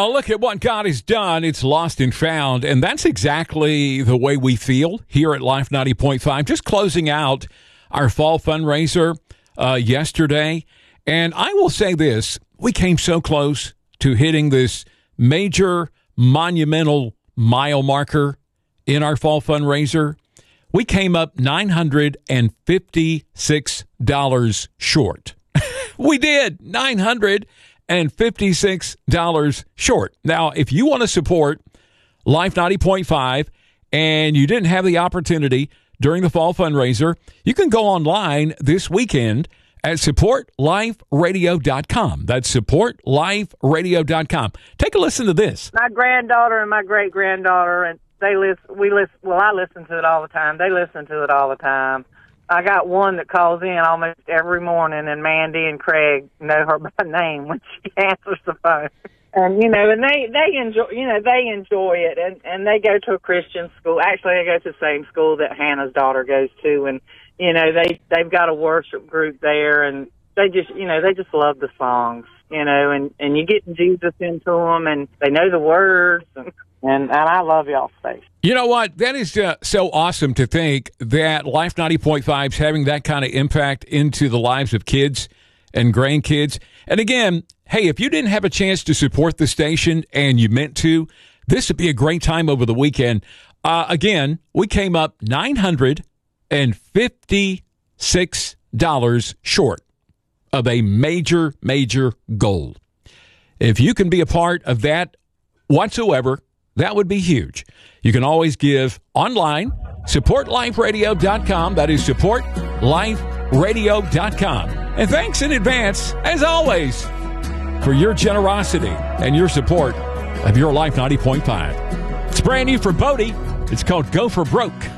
Oh, look at what God has done. It's lost and found. And that's exactly the way we feel here at Life 90.5. Just closing out our fall fundraiser yesterday. And I will say this, we came so close to hitting this major monumental mile marker in our fall fundraiser. We came up $956 short. We did, $956 short. Now, if you want to support Life 90.5 and you didn't have the opportunity during the fall fundraiser, you can go online this weekend at supportliferadio.com. That's supportliferadio.com. Take a listen to this. My granddaughter and my great-granddaughter, and I listen to it all the time. They listen to it all the time. I got one that calls in almost every morning, and Mandy and Craig know her by name when she answers the phone. And they enjoy it, and they go to a Christian school. Actually, they go to the same school that Hannah's daughter goes to, and they've got a worship group there, and they just love the songs, and you get Jesus into them, and they know the words, and I love y'all station. You know what? That is so awesome to think that Life 90.5 is having that kind of impact into the lives of kids and grandkids. And again, hey, if you didn't have a chance to support the station and you meant to, this would be a great time over the weekend. Again, we came up $956 short of a major goal. If you can be a part of that whatsoever, that would be huge. You can always give online, supportliferadio.com. That is supportliferadio.com. And thanks in advance, as always, for your generosity and your support of your Life 90.5. It's brand new for Bodie. It's called Go for Broke.